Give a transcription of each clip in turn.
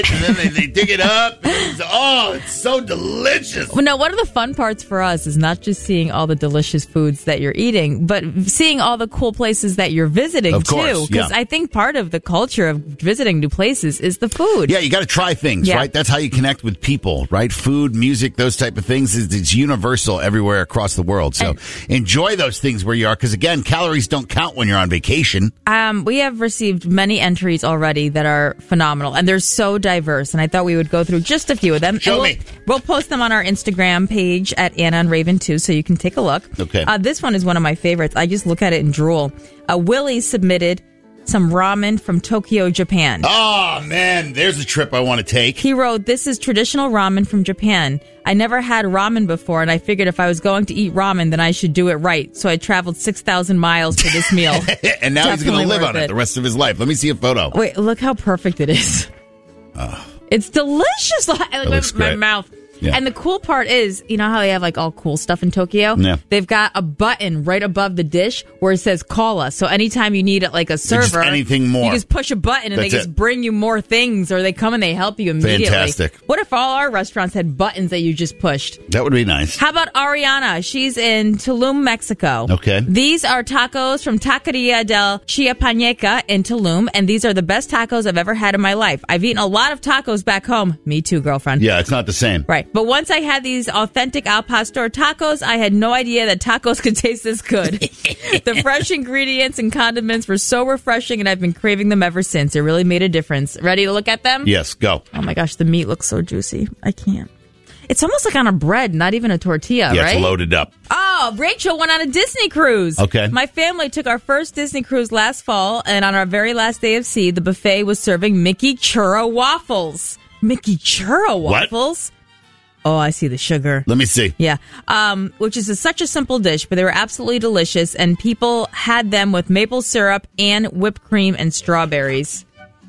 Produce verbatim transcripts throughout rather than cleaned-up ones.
and then they, they dig it up. It's, oh, it's so delicious. Well, no, one of the fun parts for us is not just seeing all the delicious foods that you're eating, but seeing all the cool places that you're visiting, of course, too. Because yeah. I think part of the culture of visiting new places is the food. Yeah, you got to try things, yeah. right? That's how you connect with people, right? Food, music, those type of things. It's, it's universal everywhere across the world. So and, enjoy those things where you are. Because, again, calories don't count when you're on vacation. Um, we have received many entries already that are phenomenal. And they're so diverse. And I thought we would go through just a few of them. Show and me. We'll, we'll post them on our Instagram page at Anna and Raven, too, so you can take a look. Okay. Uh, this one is one of my favorites. I just look at it and drool. Uh, Willie submitted some ramen from Tokyo, Japan. Oh, man, there's a trip I want to take. He wrote, "This is traditional ramen from Japan. I never had ramen before, and I figured if I was going to eat ramen, then I should do it right. So I traveled six thousand miles for this meal." And now he's going to live on it. it the rest of his life. Let me see a photo. Wait, look how perfect it is. Oh. It's delicious. Like, my, looks my great. mouth. Yeah. And the cool part is, you know how they have like all cool stuff in Tokyo? Yeah. They've got a button right above the dish where it says call us. So anytime you need like a server, just anything more. you just push a button and That's they just it. bring you more things, or they come and they help you immediately. Fantastic. What if all our restaurants had buttons that you just pushed? That would be nice. How about Ariana? She's in Tulum, Mexico. Okay. These are tacos from Taqueria del Chiapaneca in Tulum, and these are the best tacos I've ever had in my life. I've eaten a lot of tacos back home. Me too, girlfriend. Yeah, it's not the same. Right. But once I had these authentic Al Pastor tacos, I had no idea that tacos could taste this good. The fresh ingredients and condiments were so refreshing, and I've been craving them ever since. It really made a difference. Ready to look at them? Yes, go. Oh my gosh, the meat looks so juicy. I can't. It's almost like on a bread, not even a tortilla, Yeah, right? it's loaded up. Oh, Rachel went on a Disney cruise. Okay. My family took our first Disney cruise last fall, and on our very last day of sea, the buffet was serving Mickey Churro waffles. Mickey Churro waffles? What? Oh, I see the sugar. Let me see. Yeah, um, which is a, such a simple dish, but they were absolutely delicious, and people had them with maple syrup and whipped cream and strawberries.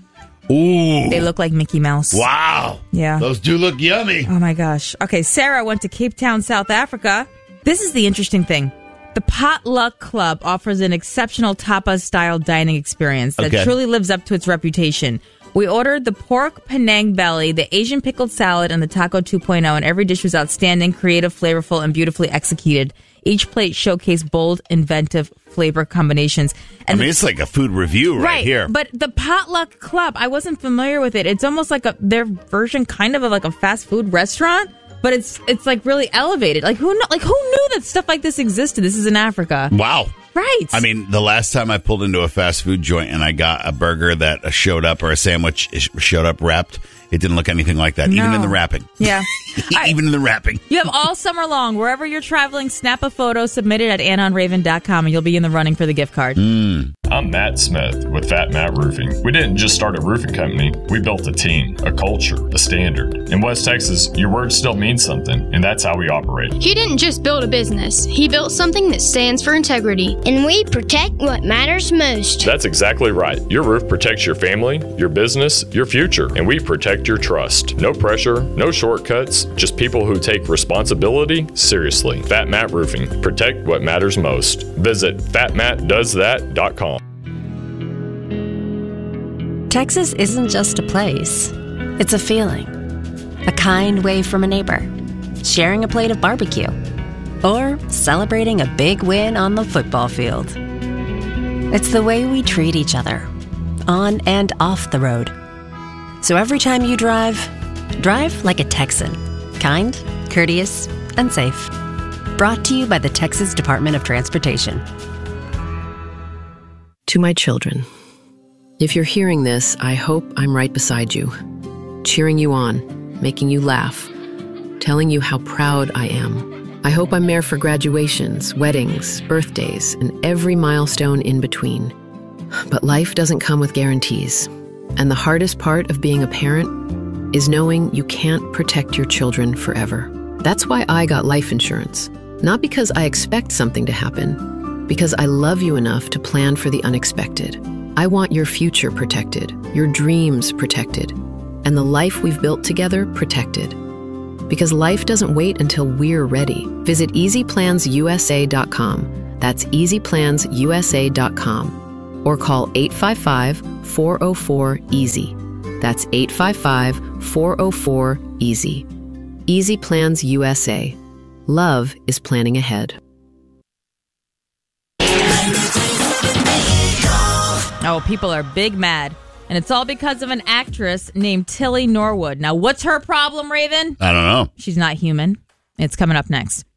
Ooh. They look like Mickey Mouse. Wow. Yeah. Those do look yummy. Oh, my gosh. Okay, Sarah went to Cape Town, South Africa. This is the interesting thing. The Potluck Club offers an exceptional tapas-style dining experience that Okay. truly lives up to its reputation. We ordered the pork Penang belly, the Asian pickled salad, and the taco two point oh, and every dish was outstanding, creative, flavorful, and beautifully executed. Each plate showcased bold, inventive flavor combinations. And I mean, the, it's like a food review right, right here. But the Potluck Club, I wasn't familiar with it. It's almost like a their version, kind of of like a fast food restaurant, but it's it's like really elevated. Like who kn- like who knew that stuff like this existed? This is in Africa. Wow. Right. I mean, the last time I pulled into a fast food joint and I got a burger that showed up, or a sandwich showed up wrapped, it didn't look anything like that, No. even in the wrapping. Yeah. Even in the wrapping. You have all summer long. Wherever you're traveling, snap a photo, submit it at anna on raven dot com, and you'll be in the running for the gift card. Mm. I'm Matt Smith with Fat Matt Roofing. We didn't just start a roofing company. We built a team, a culture, a standard. In West Texas, your word still means something, and that's how we operate. He didn't just build a business. He built something that stands for integrity. And we protect what matters most. That's exactly right. Your roof protects your family, your business, your future, and we protect your trust. No pressure, no shortcuts, just people who take responsibility seriously. Fat Matt Roofing. Protect what matters most. Visit fat matt does that dot com. Texas isn't just a place. It's a feeling. A kind wave from a neighbor. Sharing a plate of barbecue. Or celebrating a big win on the football field. It's the way we treat each other. On and off the road. So every time you drive, drive like a Texan. Kind, courteous, and safe. Brought to you by the Texas Department of Transportation. To my children, if you're hearing this, I hope I'm right beside you, cheering you on, making you laugh, telling you how proud I am. I hope I'm there for graduations, weddings, birthdays, and every milestone in between. But life doesn't come with guarantees, and the hardest part of being a parent is knowing you can't protect your children forever. That's why I got life insurance, not because I expect something to happen, because I love you enough to plan for the unexpected. I want your future protected, your dreams protected, and the life we've built together protected. Because life doesn't wait until we're ready. Visit easy plans u s a dot com. That's easy plans u s a dot com. Or call eight five five, four oh four, EASY. That's eight five five, four oh four, EASY. Easy Plans U S A. Love is planning ahead. Oh, people are big mad. And it's all because of an actress named Tilly Norwood. Now, what's her problem, Raven? I don't know. She's not human. It's coming up next.